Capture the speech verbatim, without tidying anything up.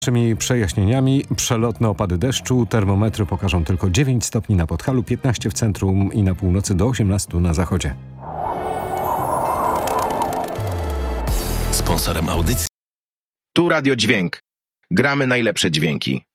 Naszymi przejaśnieniami przelotne opady deszczu. Termometry pokażą tylko dziewięć stopni na Podhalu, piętnaście w centrum i na północy do osiemnastu na zachodzie. Sponsorem audycji Tu Radio Dźwięk. Gramy najlepsze dźwięki.